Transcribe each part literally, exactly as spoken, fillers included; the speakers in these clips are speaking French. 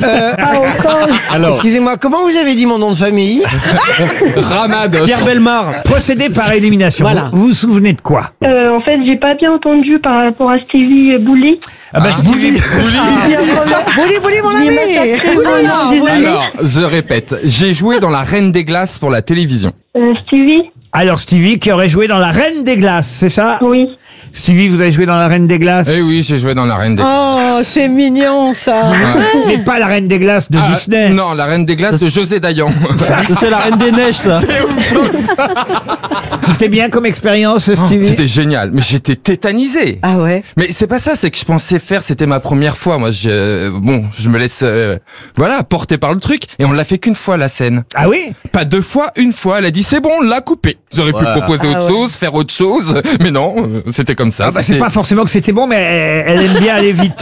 Euh, Alors, excusez-moi, comment vous avez dit mon nom de famille? Ramados. Pierre Bellemare. Procédé par élimination. Voilà. Vous vous souvenez de quoi? Euh, en fait, j'ai pas bien entendu par rapport à Stevie Boulet. Ah bah Stevie. Bouli, bouli, mon ami. Alors, je répète, j'ai joué dans La Reine des Glaces pour la télévision. Euh, Stevie? Alors Stevie qui aurait joué dans La Reine des Glaces, c'est ça? Oui. Stevie, vous avez joué dans La Reine des Glaces? Eh oui, j'ai joué dans La Reine des Glaces. Oh, c'est mignon, ça. Ouais. Mais pas La Reine des Glaces de Ah, Disney. non, La Reine des Glaces de José Dayan. C'était la Reine des Neiges, ça. C'était bien comme expérience, Stevie? C'était génial, mais j'étais tétanisé. Ah ouais. Mais c'est pas ça, c'est que je pensais faire, c'était ma première fois. Moi, je, bon, je me laisse, euh, voilà, porter par le truc. Et on l'a fait qu'une fois, la scène. Ah oui? Pas deux fois, une fois. Elle a dit, c'est bon, l'a coupé. J'aurais pu proposer Ah autre ouais. chose, faire autre chose. Mais non, euh, c'était comme ça. Ah bah, c'est C'était- pas forcément que c'était bon, mais elle, elle aime bien aller vite.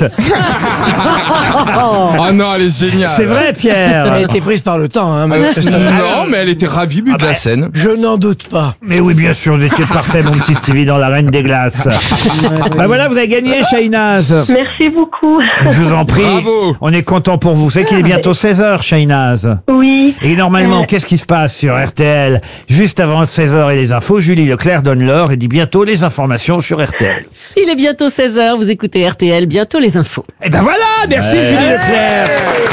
Oh non, elle est géniale. C'est vrai, Elle a Pierre? été prise par le temps, hein, Euh, manifestement. non, mais elle était ravie but de la scène. Je n'en doute pas. Mais oui, bien sûr, vous étiez parfait, mon petit Stevie, dans La Reine des Glaces. Bah voilà, vous avez gagné, Shahinaz. Merci beaucoup. Je vous en prie. Bravo. On est content pour vous. Vous savez qu'il est bientôt seize heures, Shahinaz. Oui. Et normalement, qu'est-ce qui se passe sur R T L? Juste avant seize heures et les infos, Julie Leclerc donne l'heure et dit bientôt les informations sur R T L. Il est bientôt seize heures, vous écoutez R T L, bientôt les infos. Et ben voilà, merci Julie Leclerc.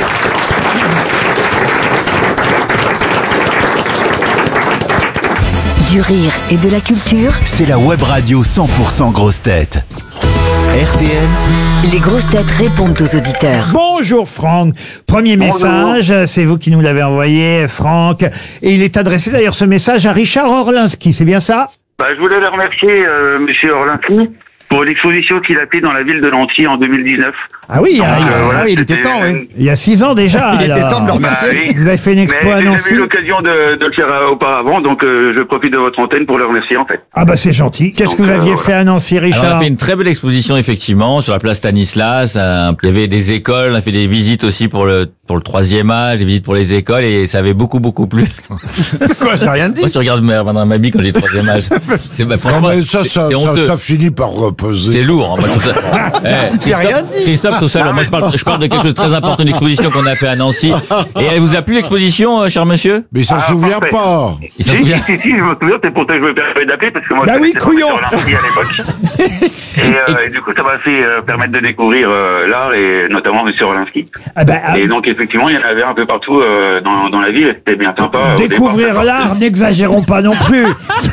Du rire et de la culture, C'est la web radio cent pour cent grosses têtes. R T L, les grosses têtes répondent aux auditeurs. Bonjour Franck. Premier message, c'est vous qui nous l'avez envoyé, Franck. Et il est adressé d'ailleurs ce message à Richard Orlinski, c'est bien ça? Bah, je voulais le remercier, euh, Monsieur Orlinski, pour l'exposition qu'il a fait dans la ville de Nancy en deux mille dix-neuf. Ah oui, il y a, Donc, il y a- euh, voilà, ah oui, il était c'était, temps, euh, oui. il y a six ans déjà. Il était alors. temps de le Bah, remercier. oui. Vous avez fait une expo Mais à j'ai Nancy. jamais eu l'occasion de, de le faire euh, auparavant, donc euh, je profite de votre antenne pour le remercier en fait. Ah bah c'est gentil. Qu'est-ce Donc, que vous euh, aviez voilà. fait à Nancy, Alors, on Richard? a fait une très belle exposition effectivement sur la place Stanislas. Euh, Il y avait des écoles, on a fait des visites aussi pour le pour le troisième âge, des visites pour les écoles et ça avait beaucoup beaucoup plu. Quoi, j'ai rien dit. Moi, je regarde Madame Mabi quand j'ai troisième âge. C'est bah, franchement, Non, mais ça, c'est- ça, c'est ça, honteux. ça finit par reposer. C'est lourd. Hein, moi, je trouve ça- Eh, J'ai rien Christophe- dit. Christophe trouve ça lourd. Moi, je parle, je parle de quelque chose de très important, une exposition qu'on a fait à Nancy. Et elle vous a plu l'exposition, euh, cher monsieur? Mais ça Ah, se souvient parfait. pas. Il s'en Si, souvient. si, si, je me souviens, c'est pour ça que je me permets d'appeler, parce que moi, Bah je oui, connaissais pas couillon. Monsieur Orlinski à l'époque. et, euh, et du coup, ça m'a fait euh, permettre de découvrir euh, l'art, et notamment Monsieur Orlinski. Ah bah, ah, Et donc, effectivement, il y en avait un peu partout euh, dans, dans la ville, et c'était bien sympa. Au découvrir départ, ça l'art, n'exagérons pas non plus.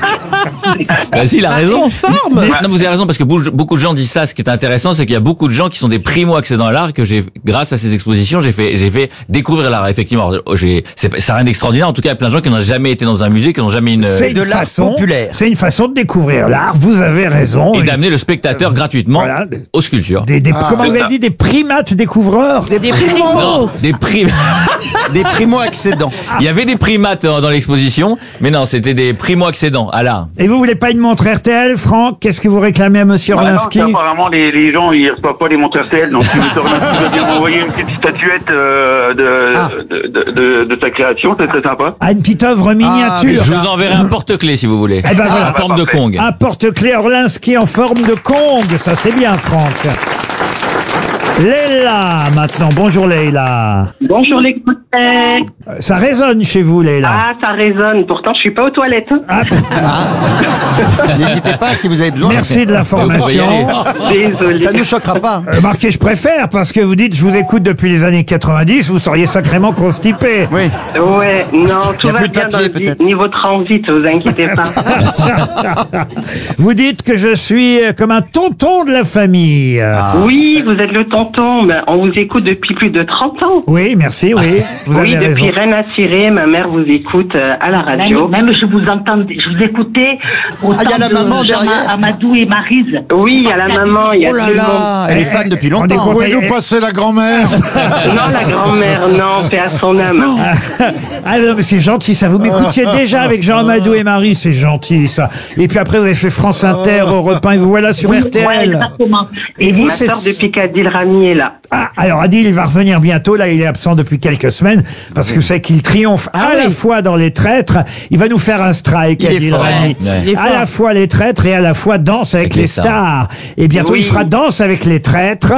Bah si, il a raison. En forme. Mais- non, vous avez raison parce que bou- beaucoup de gens disent ça. Ce qui est intéressant, c'est qu'il y a beaucoup de gens qui sont des primo-accédants à l'art que j'ai, grâce à ces expositions, j'ai fait, j'ai fait découvrir l'art. Effectivement, Alors, j'ai, c'est, ça n'a rien d'extraordinaire. En tout cas, il y a plein de gens qui n'ont jamais été dans un musée, qui n'ont jamais une, C'est de une l'art façon, populaire. c'est une façon de découvrir l'art. Vous avez raison. et d'amener le spectateur gratuitement Voilà. aux sculptures. Des, des- comment vous c'est avez ça. dit, des primates découvreurs? Des primos. Non, des prim... Des primo-accédants. Il y avait des primates dans, dans l'exposition, mais non, c'était des primo-accédants à l'art. Et vous voulez pas une montre R T L, Franck? Qu'est-ce que vous réclamez à Monsieur Bah non, Orlinski? ça, apparemment, les, les gens, ils reçoivent pas les montres R T L, donc si Monsieur Orlinski veut bien m'envoyer une petite statuette euh, de, Ah. de, de, de, de sa création, c'est très sympa. Ah, une petite œuvre miniature. Je vous enverrai un porte-clés si vous voulez. Eh ben voilà. En forme de parfait. Kong. Un porte-clés Orlinski en forme de Kong. Ça, c'est bien, Franck. Leila, maintenant. Bonjour, Leila. Bonjour les grosses têtes. Euh, Ça résonne chez vous, Leila. Ah, ça résonne. Pourtant, je suis pas aux toilettes. hein. Ah, N'hésitez pas si vous avez besoin. merci de l'information. Désolée. Ça nous choquera pas. Euh, Marquez, je préfère, parce que vous dites, je vous écoute depuis les années quatre-vingt-dix, vous seriez sacrément constipé. Oui. Ouais, non, tout Y a va plus de bien papier, dans le peut-être. niveau transit, vous inquiétez pas. Vous dites que je suis euh, comme un tonton de la famille. Oui, vous êtes le tonton, mais on vous écoute depuis plus de trente ans. Oui, merci, oui. Vous oui, avez depuis raison. Rennes à Ciré, ma mère vous écoute euh, à la radio. Même, même je vous entendais, je vous écoutais au Ah, il y a temps la de maman Jean derrière. Amadou et Maryse. Oui, il y a la maman, il y a Oh là tout le là, monde. elle est fan depuis On est longtemps. content. Pouvez nous passer la grand-mère? Non, la grand-mère, non, paix à son âme. Ah non, mais c'est gentil, ça. Vous m'écoutiez déjà avec Jean Amadou et Marie, c'est gentil, ça. Et puis après, vous avez fait France Inter, Europe un, et vous voilà sur Oui, R T ouais, L. exactement. Et vous, Ma c'est... sœur de Picadille Rami est là. Ah, alors Adil, il va revenir bientôt. Là, il est absent depuis quelques semaines. semaine, parce que c'est qu'il triomphe Ah à oui. la fois dans Les Traîtres. Il va nous faire un strike, Il est Adil fort. Rami. Ouais. Il est À fort. la fois Les Traîtres et à la fois Danse avec, Avec les les stars. Et bientôt, Oui. il fera Danse avec les Traîtres.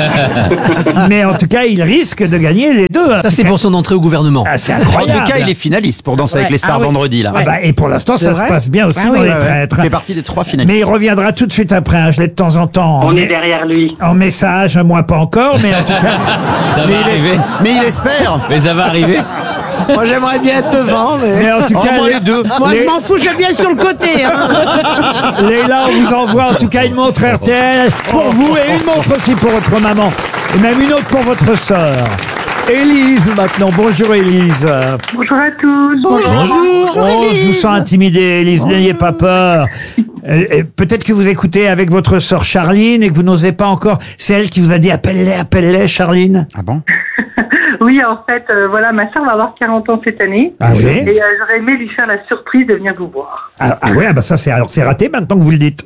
Mais en tout cas, il risque de gagner les deux. Ça, c'est pour son entrée au gouvernement. Ah, c'est En incroyable. tout cas, il est finaliste pour Danser avec Ouais. les stars Ah oui. vendredi, là. Ah bah, et pour l'instant, ça se vrai passe bien aussi Ah dans oui, Les ouais, ouais. Traîtres. Il fait partie des trois finalistes. Mais il reviendra tout de suite après un gelé de temps en temps. On en, est derrière lui. en message, moi pas encore, mais en tout cas, Ça Mais va il, arriver. es- mais il espère. Mais ça va arriver. Moi, j'aimerais bien être devant, mais... mais en tout Oh, cas, moi, les- les deux. Moi, les- je m'en fous, je suis bien sur le côté. Hein. Léla, on vous envoie en tout cas une montre R T L pour vous et une montre aussi pour votre maman. Et même une autre pour votre sœur. Élise maintenant. Bonjour Élise. Bonjour à tous. Bonjour. Oh, je vous sens intimidée, Élise. N'ayez pas peur. Euh, euh, Peut-être que vous écoutez avec votre sœur Charline et que vous n'osez pas encore. C'est elle qui vous a dit appelle-les, appelle-les, Charline. Ah bon? Oui, en fait, euh, voilà, ma soeur va avoir quarante ans cette année. Ah oui. Et euh, j'aurais aimé lui faire la surprise de venir vous voir. Ah, ah ouais, ah bah ça c'est alors c'est raté maintenant que vous le dites.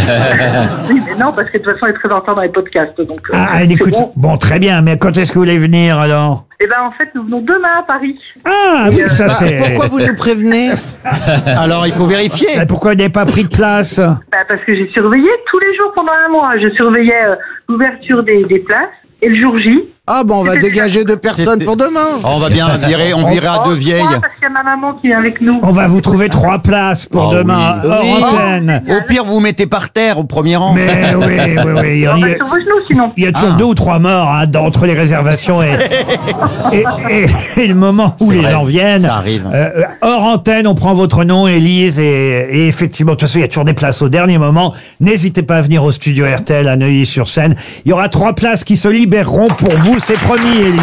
Oui, mais non, parce que de toute façon, elle est très en retard dans les podcasts. Donc, euh, Ah, elle c'est écoute. bon. Bon, très bien. Mais quand est-ce que vous voulez venir alors? Eh ben, en fait, nous venons demain à Paris. Ah oui, ça c'est. Pourquoi vous nous prévenez? Alors, il faut vérifier. Mais pourquoi il n'est pas pris de place? Bah, parce que j'ai surveillé tous les jours pendant un mois. Je surveillais euh, l'ouverture des, des places et le jour J. Ah bon, on va dégager deux personnes C'était- pour demain. Oh, on va bien virer, on virera Oh, deux vieilles. trois, parce qu'il y a ma maman qui est avec nous. On va vous trouver trois places pour Oh demain, oui. hors Oui. antenne. Au pire, vous vous mettez par terre au premier rang. Mais oui, oui, oui. Il y, On a, va sur vos genoux sinon. il y a toujours Ah. deux ou trois morts hein, dans- entre les réservations et, et, et- et le moment où C'est les vrai, gens viennent. ça arrive. Euh, hors antenne, on prend votre nom, Élise, et, et effectivement, de toute façon, il y a toujours des places au dernier moment. N'hésitez pas à venir au studio R T L à Neuilly-sur-Seine. Il y aura trois places qui se libéreront pour vous, c'est promis, Élise.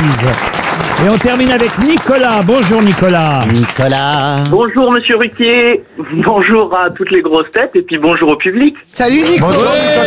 Et on termine avec Nicolas. Bonjour Nicolas. Nicolas. Bonjour Monsieur Ruquier, bonjour à toutes les grosses têtes et puis bonjour au public. Salut Nico. Bonjour,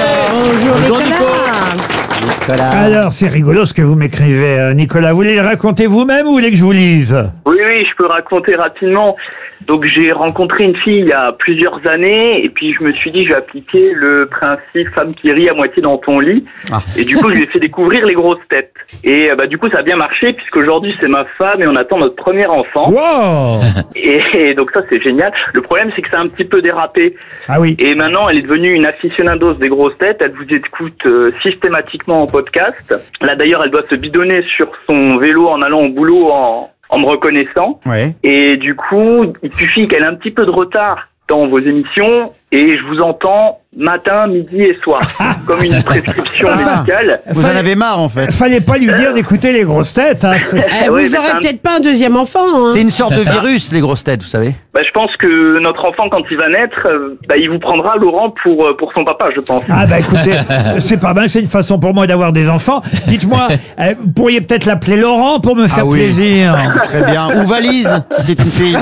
Bonjour Nicolas. Nicolas. Alors, c'est rigolo ce que vous m'écrivez, euh, Nicolas. Vous voulez le raconter vous-même ou vous voulez que je vous lise? Oui, oui, je peux raconter rapidement. Donc j'ai rencontré une fille il y a plusieurs années et puis je me suis dit je vais appliquer le principe femme qui rit à moitié dans ton lit. Ah. Et du coup je lui ai fait découvrir les grosses têtes. Et euh, bah du coup ça a bien marché puisqu'aujourd'hui c'est ma femme et on attend notre premier enfant. Wow. Et, et donc ça c'est génial. Le problème c'est que ça a un petit peu dérapé. Ah oui. Et maintenant, elle est devenue une aficionados des grosses têtes. Elle vous écoute euh, systématiquement en podcast. Là, d'ailleurs, elle doit se bidonner sur son vélo en allant au boulot en, en me reconnaissant. Ouais. Et du coup, il suffit qu'elle ait un petit peu de retard dans vos émissions et je vous entends matin, midi et soir. Comme une prescription médicale. Vous en avez marre, en fait. Fallait pas lui dire d'écouter les grosses têtes. Hein. c'est- Eh, Ouais, vous mais aurez c'est un- peut-être pas un deuxième enfant. Hein. C'est une sorte de virus, les grosses têtes, vous savez. Bah, je pense que notre enfant, quand il va naître, euh, bah, il vous prendra, Laurent, pour, euh, pour son papa, je pense. Ah bah écoutez, euh, c'est pas mal, c'est une façon pour moi d'avoir des enfants. Dites-moi, euh, vous pourriez peut-être l'appeler Laurent pour me faire Ah oui. plaisir. Très bien. Ou valise, si c'est une fille.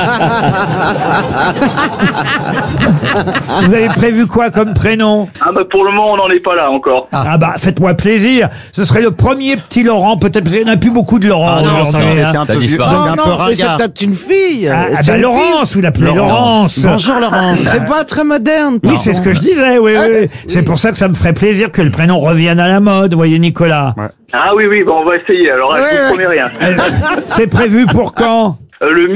Vous avez prévu quoi comme prénom? Ah bah, pour le moment, on n'en est pas là encore. Ah bah faites-moi plaisir. Ce serait le premier petit Laurent, peut-être parce qu'il n'y en a plus beaucoup de Laurent Ah non, ça, aujourd'hui, c'est hein. c'est un Ça peu vieux. disparaît. Non, un peu non, mais c'est ringard. peut-être une fille. Ah, ah C'est bah une Laurence, vous l'appelez Laurence. Laurence. Bonjour, Laurence. fille. C'est pas très moderne. Oui, c'est ce que je disais, oui, Ah, oui. oui. C'est pour ça que ça me ferait plaisir que le prénom revienne à la mode, voyez Nicolas. Ah oui, oui, bon, on va essayer. Alors là, je Ouais, vous promets rien. Euh, C'est prévu pour quand? Euh, le